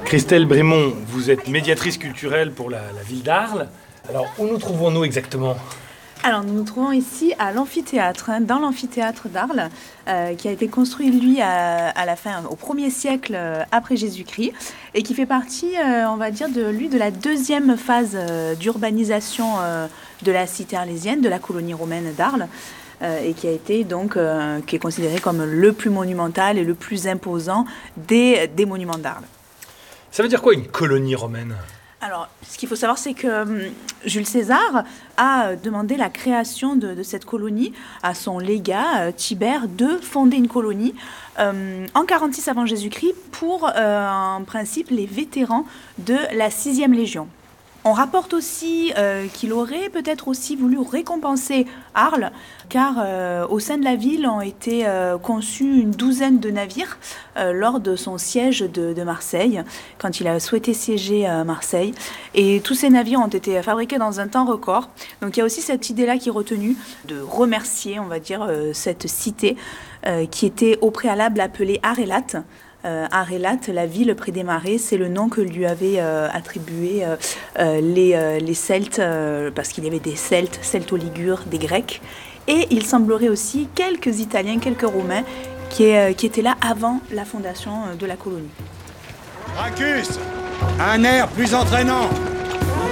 Christelle Brémond, vous êtes médiatrice culturelle pour la ville d'Arles. Alors, où nous trouvons-nous exactement ? Alors, nous nous trouvons ici à l'amphithéâtre, dans l'amphithéâtre d'Arles, qui a été construit, lui, à la fin, au 1er siècle après Jésus-Christ, et qui fait partie, on va dire, de la deuxième phase d'urbanisation de la cité arlésienne, de la colonie romaine d'Arles, et qui a été donc, qui est considéré comme le plus monumental et le plus imposant des monuments d'Arles. Ça veut dire quoi une colonie romaine ? Alors, ce qu'il faut savoir, c'est que Jules César a demandé la création de cette colonie à son légat, Tibère, de fonder une colonie en 46 avant Jésus-Christ pour, en principe, les vétérans de la 6e Légion. On rapporte aussi qu'il aurait peut-être aussi voulu récompenser Arles, car au sein de la ville ont été conçus une douzaine de navires lors de son siège de Marseille, quand il a souhaité siéger à Marseille. Et tous ces navires ont été fabriqués dans un temps record. Donc il y a aussi cette idée-là qui est retenue, de remercier, on va dire, cette cité qui était au préalable appelée Arélate. Arélate, la ville près des marais, c'est le nom que lui avaient attribué les Celtes, parce qu'il y avait des Celtes, Celto-Ligures, des Grecs, et il semblerait aussi quelques Italiens, quelques Romains qui étaient là avant la fondation de la colonie. Gracchus, un air plus entraînant.